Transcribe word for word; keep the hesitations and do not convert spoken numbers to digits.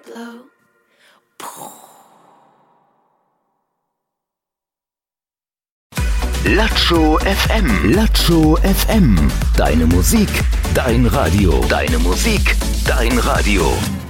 blow. Latscho F M. Latscho F M. Deine Musik, dein Radio. Deine Musik, dein Radio.